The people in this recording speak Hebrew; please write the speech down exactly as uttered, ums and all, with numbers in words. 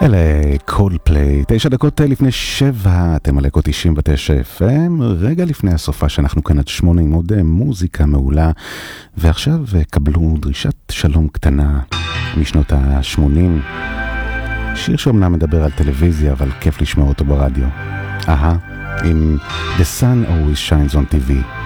אלה קולפליי, תשע דקות לפני שבע, אתם על אקו תשעים ותשע אף אם, רגע לפני הסופה שאנחנו כאן עד שמונה עם עוד מוזיקה מעולה, ועכשיו קבלו דרישת שלום קטנה משנות ה-שמונים, שיר שאומנם מדבר על טלוויזיה, אבל כיף לשמוע אותו ברדיו. אהה, עם The Sun Always Shines on טי וי.